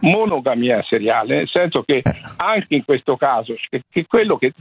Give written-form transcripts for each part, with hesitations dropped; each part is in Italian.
monogamia seriale, nel senso che anche in questo caso che quello che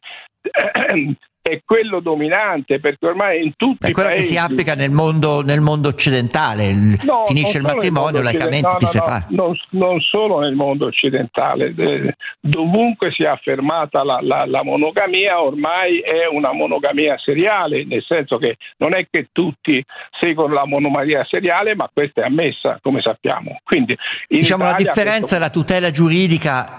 è quello dominante, perché ormai in tutti i quello paesi che si applica nel mondo occidentale, finisce il matrimonio, laicamente ti separi. Non solo nel mondo occidentale, dovunque sia affermata la monogamia, ormai è una monogamia seriale, nel senso che non è che tutti seguono la monogamia seriale, ma questa è ammessa, come sappiamo. Quindi diciamo Italia, la differenza è la tutela giuridica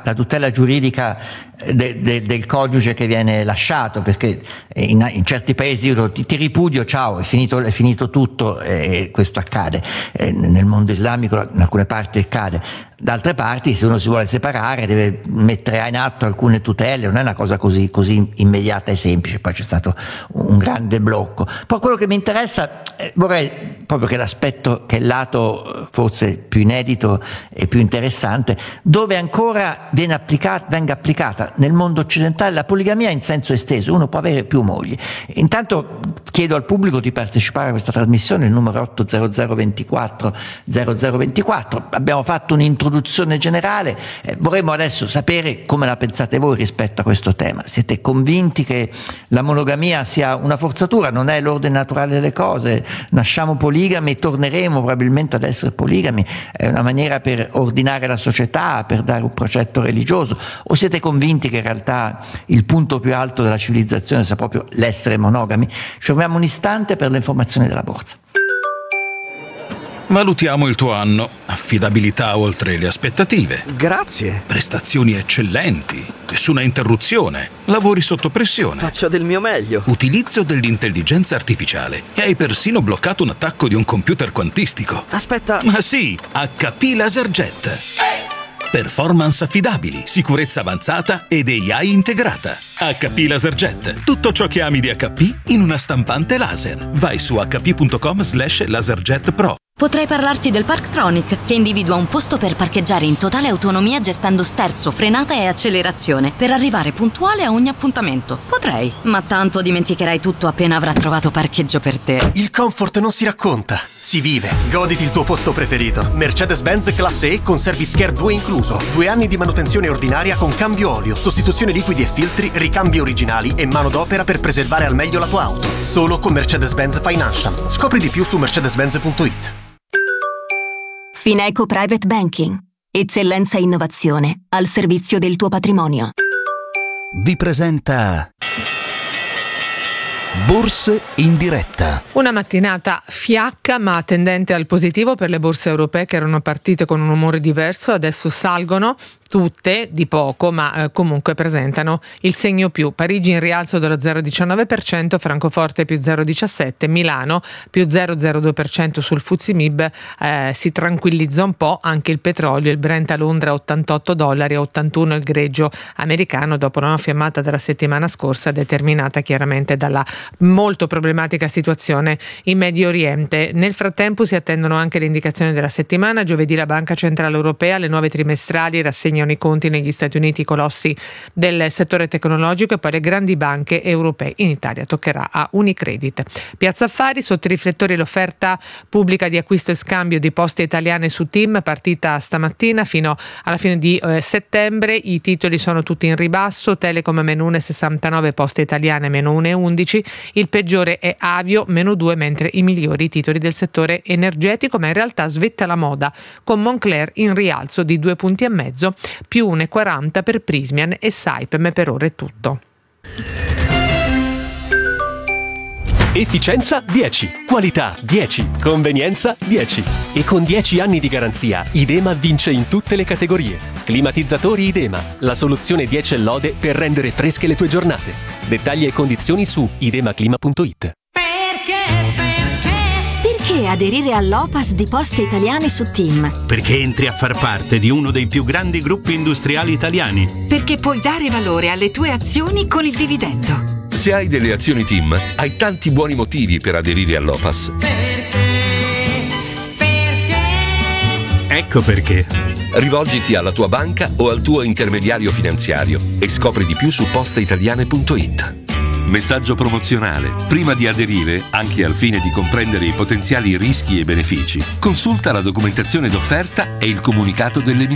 del coniuge che viene lasciato, perché in certi paesi ti ripudio, ciao, è finito tutto, e questo accade. Nel mondo islamico in alcune parti accade. Da altre parti, se uno si vuole separare, deve mettere in atto alcune tutele, non è una cosa così immediata e semplice. Poi c'è stato un grande blocco. Poi quello che mi interessa, vorrei proprio che che il lato forse più inedito e più interessante, dove ancora venga applicata nel mondo occidentale la poligamia in senso esteso. Uno può avere più mogli. Intanto chiedo al pubblico di partecipare a questa trasmissione, il numero 800 24 0024. Abbiamo fatto un'introduzione generale, vorremmo adesso sapere come la pensate voi rispetto a questo tema. Siete convinti che la monogamia sia una forzatura? Non è l'ordine naturale delle cose? Nasciamo poligami e torneremo probabilmente ad essere poligami? È una maniera per ordinare la società, per dare un progetto religioso? O siete convinti che in realtà il punto più alto della civilizzazione sia proprio l'essere monogami? Ci fermiamo un istante per le informazioni della borsa. Valutiamo il tuo anno. Affidabilità oltre le aspettative. Grazie. Prestazioni eccellenti. Nessuna interruzione. Lavori sotto pressione. Faccio del mio meglio. Utilizzo dell'intelligenza artificiale. E hai persino bloccato un attacco di un computer quantistico. Aspetta. Ma sì, HP LaserJet. Performance affidabili, sicurezza avanzata ed AI integrata. HP LaserJet. Tutto ciò che ami di HP in una stampante laser. Vai su hp.com/laserjet pro. Potrei parlarti del Parktronic, che individua un posto per parcheggiare in totale autonomia gestendo sterzo, frenata e accelerazione per arrivare puntuale a ogni appuntamento. Potrei, ma tanto dimenticherai tutto appena avrà trovato parcheggio per te. Il comfort non si racconta, si vive. Goditi il tuo posto preferito. Mercedes-Benz Classe E con Service Care 2 incluso. 2 anni di manutenzione ordinaria con cambio olio, sostituzione liquidi e filtri, ricambi originali e manodopera per preservare al meglio la tua auto. Solo con Mercedes-Benz Financial. Scopri di più su mercedes-benz.it. Fineco Private Banking. Eccellenza e innovazione al servizio del tuo patrimonio. Vi presenta Borse in diretta. Una mattinata fiacca ma tendente al positivo per le borse europee, che erano partite con un umore diverso, adesso salgono tutte di poco, ma comunque presentano il segno più. Parigi in rialzo dello 0,19%, Francoforte più 0,17%, Milano più 0,02% sul FTSE MIB, si tranquillizza un po'. Anche il petrolio, il Brent a Londra $88, 81 il greggio americano, dopo una fiammata della settimana scorsa determinata chiaramente dalla molto problematica situazione in Medio Oriente. Nel frattempo si attendono anche le indicazioni della settimana. Giovedì la Banca Centrale Europea, le nuove trimestrali rassegnano i conti negli Stati Uniti, i colossi del settore tecnologico, e poi le grandi banche europee. In Italia toccherà a Unicredit. Piazza Affari, sotto i riflettori l'offerta pubblica di acquisto e scambio di Poste Italiane su TIM, partita stamattina fino alla fine di settembre. I titoli sono tutti in ribasso: Telecom meno 1,69, Poste Italiane meno 1,11. Il peggiore è Avio meno 2, mentre i migliori i titoli del settore energetico, ma in realtà svetta la moda, con Moncler in rialzo di 2,5 punti, più 1,40 per Prysmian e Saipem. Per ora è tutto. Efficienza 10, qualità 10, convenienza 10. E con 10 anni di garanzia, Idema vince in tutte le categorie. Climatizzatori Idema, la soluzione 10 e lode per rendere fresche le tue giornate. Dettagli e condizioni su idemaclima.it. Perché aderire all'OPAS di Poste Italiane su TIM? Perché entri a far parte di uno dei più grandi gruppi industriali italiani. Perché puoi dare valore alle tue azioni con il dividendo. Se hai delle azioni TIM, hai tanti buoni motivi per aderire all'OPAS. Ecco perché. Rivolgiti alla tua banca o al tuo intermediario finanziario e scopri di più su posteitaliane.it. Messaggio promozionale. Prima di aderire, anche al fine di comprendere i potenziali rischi e benefici, consulta la documentazione d'offerta e il comunicato dell'emittente.